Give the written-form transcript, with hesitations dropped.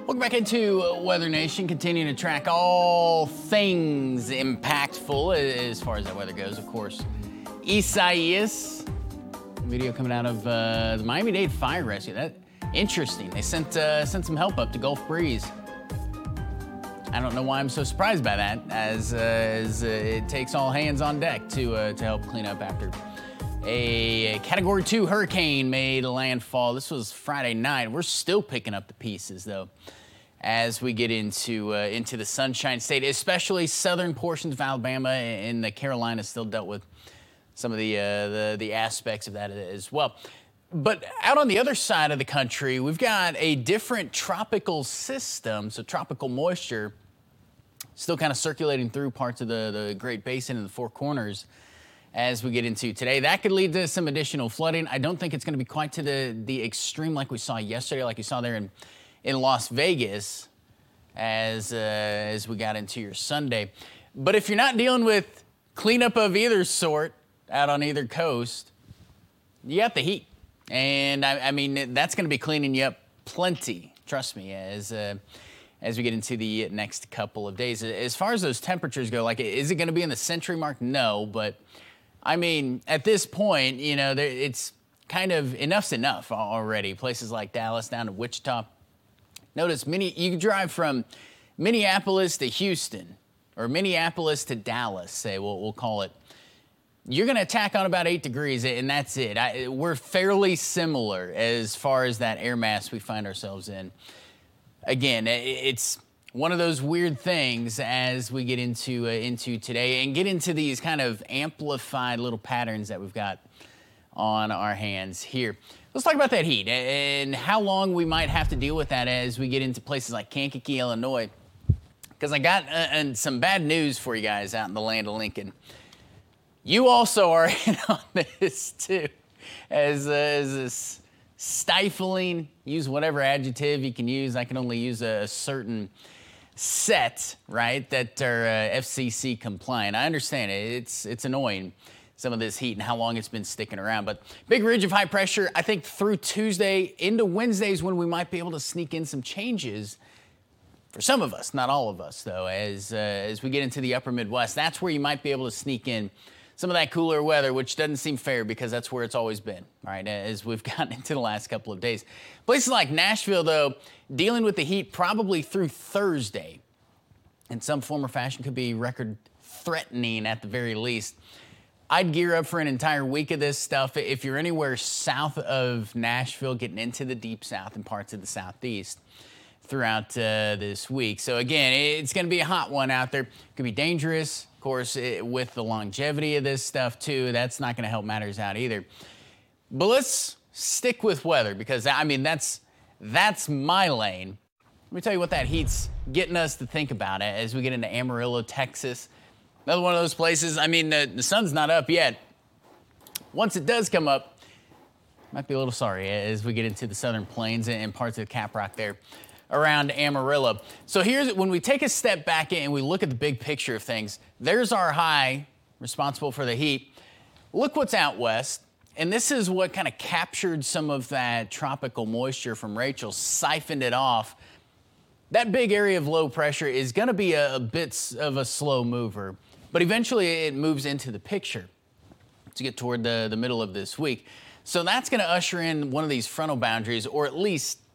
Welcome back into Weather Nation, continuing to track all things impactful as far as that weather goes. Of course, Isaias, video coming out of the Miami-Dade Fire Rescue. That interesting. They sent some help up to Gulf Breeze. I don't know why I'm so surprised by that, as it takes all hands on deck to help clean up after a Category 2 hurricane made landfall. This was Friday night. We're still picking up the pieces, though, as we get into the Sunshine State, especially southern portions of Alabama and the Carolinas still dealt with some of the aspects of that as well. But out on the other side of the country, we've got a different tropical system, so tropical moisture still kind of circulating through parts of the Great Basin and the Four Corners as we get into today. That could lead to some additional flooding. I don't think it's going to be quite to the extreme like we saw yesterday, like you saw there in Las Vegas as we got into your Sunday. But if you're not dealing with cleanup of either sort out on either coast, you got the heat. And I mean, that's going to be cleaning you up plenty, trust me, as we get into the next couple of days. As far as those temperatures go, like, is it going to be in the century mark? No, but I mean, at this point, you know, it's kind of enough's enough already. Places like Dallas down to Wichita. Notice you can drive from Minneapolis to Houston or Minneapolis to Dallas, say, we'll call it. You're going to attack on about 8 degrees, and that's it. We're fairly similar as far as that air mass we find ourselves in. Again, it's one of those weird things as we get into today and get into these kind of amplified little patterns that we've got on our hands here. Let's talk about that heat and how long we might have to deal with that as we get into places like Kankakee, Illinois. Because I got some bad news for you guys out in the land of Lincoln. You also are in on this too, as this stifling, use whatever adjective you can use. I can only use a certain set, right, that are FCC compliant. I understand it. It's annoying, some of this heat and how long it's been sticking around. But big ridge of high pressure, I think through Tuesday into Wednesdays when we might be able to sneak in some changes for some of us, not all of us, though, as we get into the upper Midwest. That's where you might be able to sneak in some of that cooler weather, which doesn't seem fair because that's where it's always been, right, as we've gotten into the last couple of days. Places like Nashville, though, dealing with the heat probably through Thursday in some form or fashion, could be record-threatening at the very least. I'd gear up for an entire week of this stuff. If you're anywhere south of Nashville, getting into the deep south and parts of the southeast throughout this week. So again, it's going to be a hot one out there. It could be dangerous. Of course, with the longevity of this stuff too, that's not going to help matters out either. But let's stick with weather because, I mean, that's my lane. Let me tell you what that heat's getting us to think about as we get into Amarillo, Texas. Another one of those places, I mean, the sun's not up yet. Once it does come up, might be a little sorry as we get into the southern plains and parts of the Caprock there around Amarillo. So here's, when we take a step back and we look at the big picture of things, there's our high responsible for the heat. Look what's out west. And this is what kind of captured some of that tropical moisture from Rachel, siphoned it off. That big area of low pressure is going to be a bit of a slow mover, but eventually it moves into the picture to get toward the middle of this week. So that's going to usher in one of these frontal boundaries, or at least